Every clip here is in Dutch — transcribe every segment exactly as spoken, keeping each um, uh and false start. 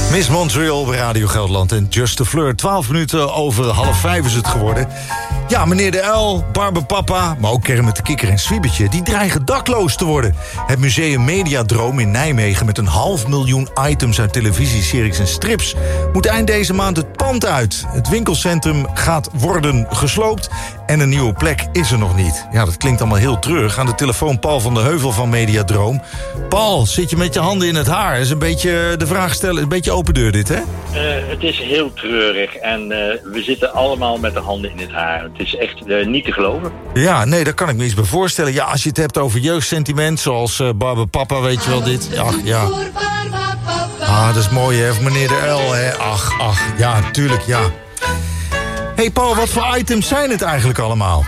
Miss Montreal bij Radio Gelderland en Just a Fleur. Twaalf minuten over half vijf is het geworden. Ja, meneer De Uil, Barbapapa, maar ook Kermit de Kikker en Swiebertje... die dreigen dakloos te worden. Het museum Mediadroom in Nijmegen... met een half miljoen items uit televisieseries en strips... moet eind deze maand het pand uit. Het winkelcentrum gaat worden gesloopt... en een nieuwe plek is er nog niet. Ja, dat klinkt allemaal heel treurig. Aan de telefoon Paul van der Heuvel van Mediadroom. Paul, zit je met je handen in het haar? Dat is een beetje de vraag stellen, een beetje open deur dit, hè? Uh, het is heel treurig en uh, we zitten allemaal met de handen in het haar. Het is echt uh, niet te geloven. Ja, nee, daar kan ik me iets bij voorstellen. Ja, als je het hebt over jeugdsentiment, zoals uh, Barbapapa, weet je wel dit. Ach, ja. Ah, dat is mooi, hè? Of meneer De Uil, hè? Ach, ach, ja, tuurlijk, ja. Hey Paul, wat voor items zijn het eigenlijk allemaal?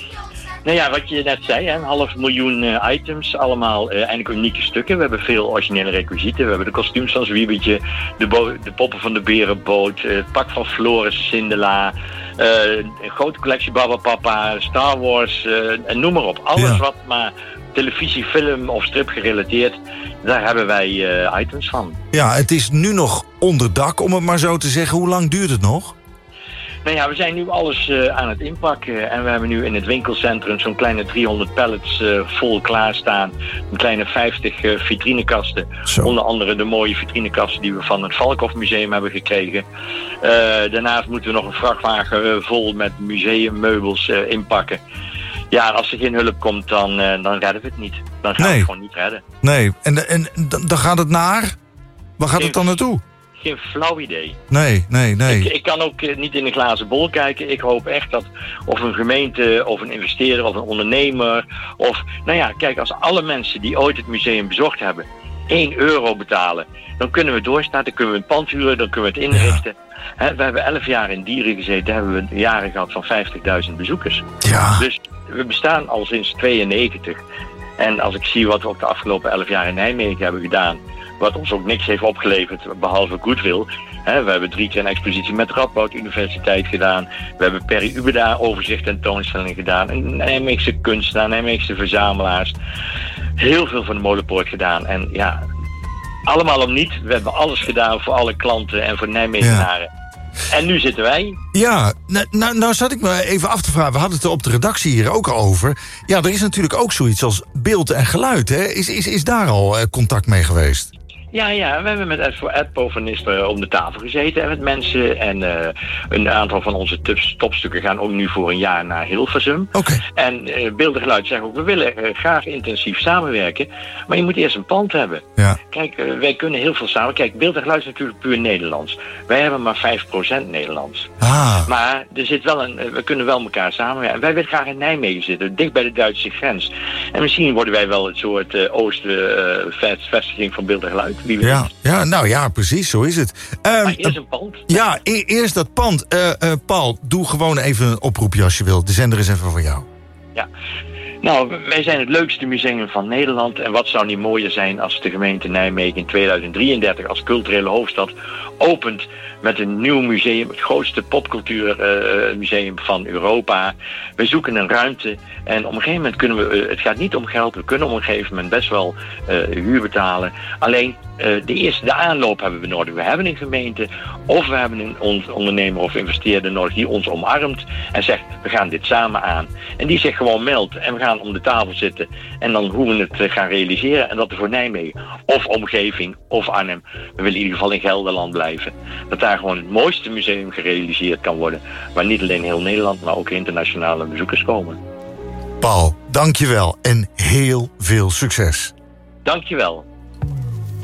Nou ja, wat je net zei, hè, een half miljoen uh, items, allemaal uh, eigenlijk unieke stukken. We hebben veel originele requisieten. We hebben de kostuums van Zwiebertje, de, bo- de poppen van de Berenboot, uh, het pak van Floris Sindela, uh, een grote collectie Barbapapa, Star Wars, uh, en noem maar op. Alles ja. wat maar televisie, film of strip gerelateerd, daar hebben wij uh, items van. Ja, het is nu nog onder dak, om het maar zo te zeggen. Hoe lang duurt het nog? Nou ja, we zijn nu alles uh, aan het inpakken en we hebben nu in het winkelcentrum zo'n kleine driehonderd pallets uh, vol klaarstaan. Een kleine vijftig uh, vitrinekasten. Zo. Onder andere de mooie vitrinekasten die we van het Valkhof Museum hebben gekregen. Uh, daarnaast moeten we nog een vrachtwagen uh, vol met museummeubels uh, inpakken. Ja, en als er geen hulp komt, dan, uh, dan redden we het niet. Dan gaan nee. we het gewoon niet redden. Nee, en, en dan gaat het naar? Waar gaat geen, het dan naartoe? Geen flauw idee. Nee, nee, nee. Ik, ik kan ook uh, niet in de glazen bol kijken. Ik hoop echt dat of een gemeente, of een investeerder, of een ondernemer... of, nou ja, kijk, als alle mensen die ooit het museum bezocht hebben... één euro betalen, dan kunnen we doorstaan, dan kunnen we een pand huren, dan kunnen we het inrichten... Ja. He, we hebben elf jaar in Dieren gezeten, hebben we jaren gehad van vijftigduizend bezoekers. Ja. Dus we bestaan al sinds tweeënnegentig. En als ik zie wat we ook de afgelopen elf jaar in Nijmegen hebben gedaan, wat ons ook niks heeft opgeleverd, behalve goodwill. He, we hebben drie keer een expositie met Radboud Universiteit gedaan. We hebben per Ubeda overzicht en tentoonstelling gedaan. En Nijmeegse kunstenaar, Nijmeegse verzamelaars. Heel veel van de Molenpoort gedaan. En ja, allemaal om niet. We hebben alles gedaan voor alle klanten en voor Nijmegenaren. Ja. En nu zitten wij. Ja, nou, nou, nou zat ik me even af te vragen. We hadden het er op de redactie hier ook al over. Ja, er is natuurlijk ook zoiets als beeld en geluid. Hè? Is, is, is daar al uh, contact mee geweest? Ja, ja, we hebben met Edpo van Nispen om de tafel gezeten en met mensen. En uh, een aantal van onze tups, topstukken gaan ook nu voor een jaar naar Hilversum. Okay. En uh, Beeld en Geluid zeggen ook, we willen uh, graag intensief samenwerken. Maar je moet eerst een pand hebben. Ja. Kijk, uh, wij kunnen heel veel samen. Kijk, Beeld en Geluid is natuurlijk puur Nederlands. Wij hebben maar vijf procent Nederlands. Ah. Maar er zit wel een, uh, we kunnen wel elkaar samenwerken. Wij willen graag in Nijmegen zitten, dicht bij de Duitse grens. En misschien worden wij wel het soort uh, oost-vestiging uh, van Beeld en Geluid. Ja, ja, nou ja, precies, zo is het. Uh, maar eerst een pand. Ja, e- eerst dat pand. Uh, uh, Paul, doe gewoon even een oproepje als je wilt. De zender is even voor jou. Ja, nou, wij zijn het leukste museum van Nederland. En wat zou niet mooier zijn als de gemeente Nijmegen in tweeduizend drieëndertig als culturele hoofdstad opent met een nieuw museum, het grootste popcultuurmuseum uh, van Europa. We zoeken een ruimte en op een gegeven moment kunnen we, uh, het gaat niet om geld, we kunnen op een gegeven moment best wel uh, huur betalen. Alleen uh, de eerste, de aanloop hebben we nodig. We hebben een gemeente of we hebben een on- ondernemer of investeerder nodig die ons omarmt en zegt, we gaan dit samen aan. En die zich gewoon meldt en we gaan om de tafel zitten en dan hoe we het uh, gaan realiseren en dat er voor Nijmegen of omgeving of Arnhem, we willen in ieder geval in Gelderland blijven. Dat daar gewoon het mooiste museum gerealiseerd kan worden. Waar niet alleen heel Nederland, maar ook internationale bezoekers komen. Paul, dankjewel en heel veel succes. Dankjewel.